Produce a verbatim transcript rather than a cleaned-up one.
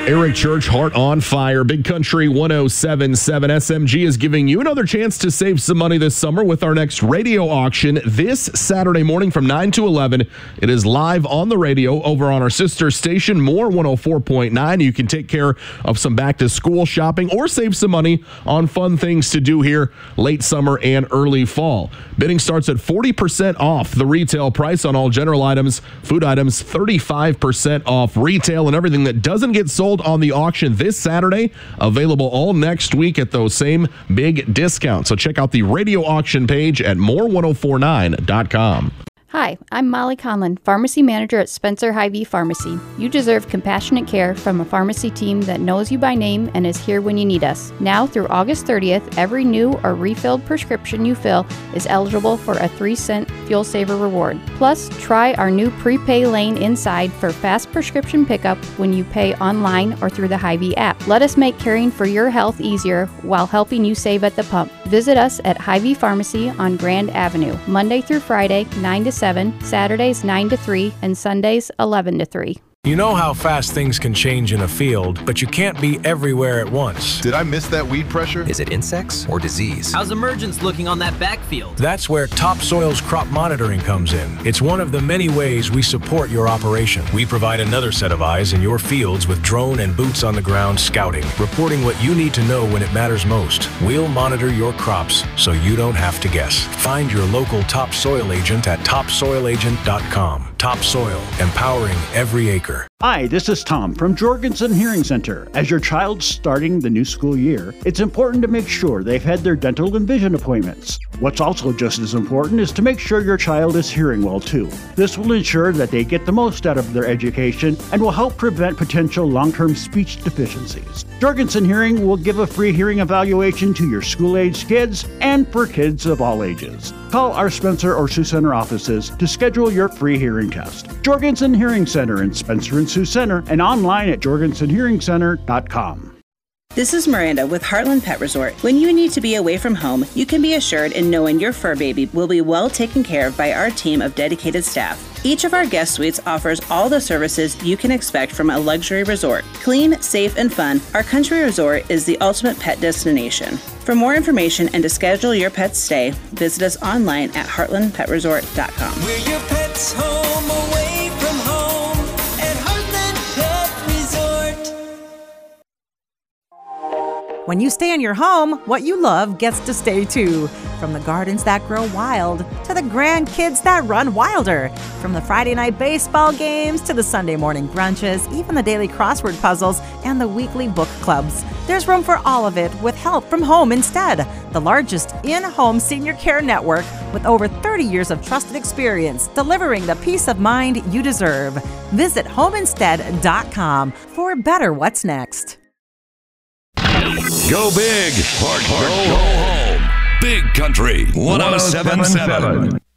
Eric Church, Heart on Fire, Big Country one oh seven point seven. S M G is giving you another chance to save some money this summer with our next radio auction this Saturday morning from nine to eleven. It is live on the radio over on our sister station, More one oh four point nine. You can take care of some back-to-school shopping or save some money on fun things to do here late summer and early fall. Bidding starts at forty percent off the retail price on all general items, food items, thirty-five percent off retail, and everything that doesn't get sold on the auction this Saturday, available all next week at those same big discounts. So check out the radio auction page at more ten forty-nine dot com. Hi, I'm Molly Conlon, Pharmacy Manager at Spencer Hy-Vee Pharmacy. You deserve compassionate care from a pharmacy team that knows you by name and is here when you need us. Now through August thirtieth, every new or refilled prescription you fill is eligible for a three cent Fuel Saver reward. Plus, try our new prepay lane inside for fast prescription pickup when you pay online or through the Hy-Vee app. Let us make caring for your health easier while helping you save at the pump. Visit us at Hy-Vee Pharmacy on Grand Avenue, Monday through Friday, nine to seven, Saturdays nine to three, and Sundays eleven to three. You know how fast things can change in a field, but you can't be everywhere at once. Did I miss that weed pressure? Is it insects or disease? How's emergence looking on that backfield? That's where Topsoil's crop monitoring comes in. It's one of the many ways we support your operation. We provide another set of eyes in your fields with drone and boots on the ground scouting, reporting what you need to know when it matters most. We'll monitor your crops so you don't have to guess. Find your local Topsoil agent at topsoil agent dot com. Topsoil, empowering every acre. Hi, this is Tom from Jorgensen Hearing Center. As your child's starting the new school year, it's important to make sure they've had their dental and vision appointments. What's also just as important is to make sure your child is hearing well too. This will ensure that they get the most out of their education and will help prevent potential long-term speech deficiencies. Jorgensen Hearing will give a free hearing evaluation to your school-aged kids and for kids of all ages. Call our Spencer or Sioux Center offices to schedule your free hearing test. Jorgensen Hearing Center in Spencer and Sioux Center and online at jorgensen hearing center dot com. This is Miranda with Heartland Pet Resort. When you need to be away from home, you can be assured in knowing your fur baby will be well taken care of by our team of dedicated staff. Each of our guest suites offers all the services you can expect from a luxury resort. Clean, safe, and fun, our country resort is the ultimate pet destination. For more information and to schedule your pet's stay, visit us online at heartland pet resort dot com. We're your pet's home away from home at Heartland Pet Resort. When you stay in your home, what you love gets to stay too. From the gardens that grow wild to the grandkids that run wilder. From the Friday night baseball games to the Sunday morning brunches, even the daily crossword puzzles and the weekly book clubs. There's room for all of it with help from Home Instead, the largest in-home senior care network with over thirty years of trusted experience delivering the peace of mind you deserve. Visit home instead dot com for better what's next. Go big or go home. Big Country one oh seven point seven.